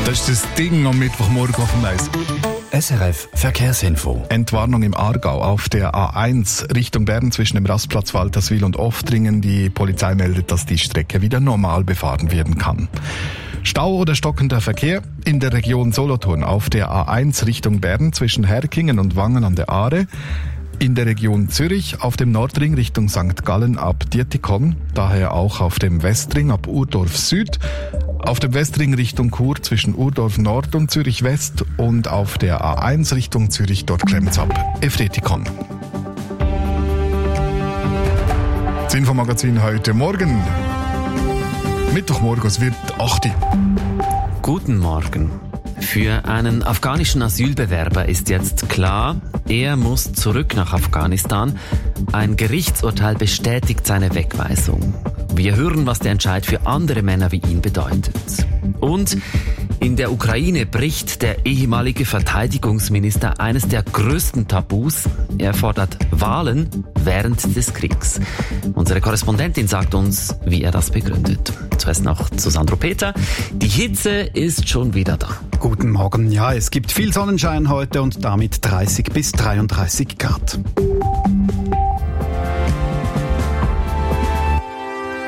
Das ist das Ding am Mittwochmorgen auf dem Eis. SRF Verkehrsinfo. Entwarnung im Aargau auf der A1 Richtung Bern zwischen dem Rastplatz Walterswil und Oftringen. Die Polizei meldet, dass die Strecke wieder normal befahren werden kann. Stau oder stockender Verkehr in der Region Solothurn auf der A1 Richtung Bern zwischen Herkingen und Wangen an der Aare. In der Region Zürich auf dem Nordring Richtung St. Gallen ab Dietikon, daher auch auf dem Westring ab Urdorf Süd, auf dem Westring Richtung Chur zwischen Urdorf Nord und Zürich West und auf der A1 Richtung Zürich, dort klemmt's ab Efretikon. Das Infomagazin heute Morgen. Mittwochmorgen, es wird 8 Uhr. Guten Morgen. Für einen afghanischen Asylbewerber ist jetzt klar, er muss zurück nach Afghanistan. Ein Gerichtsurteil bestätigt seine Wegweisung. Wir hören, was der Entscheid für andere Männer wie ihn bedeutet. Und in der Ukraine bricht der ehemalige Verteidigungsminister eines der größten Tabus. Er fordert Wahlen während des Kriegs. Unsere Korrespondentin sagt uns, wie er das begründet. Zuerst noch zu Sandro Peter. Die Hitze ist schon wieder da. Guten Morgen. Ja, es gibt viel Sonnenschein heute und damit 30 bis 33 Grad.